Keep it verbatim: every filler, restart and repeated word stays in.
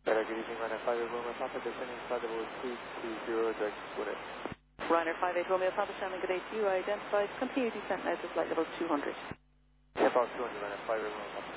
Hello, good evening, Ryanair five eight Romeo Papa, descending flight level two two zero, direct Wooded. Ryanair five eight Romeo Papa, Shannon, good day to you. I identified. Continue descent now to flight level two hundred. Yeah, about two hundred, Ryanair five eight Romeo Papa.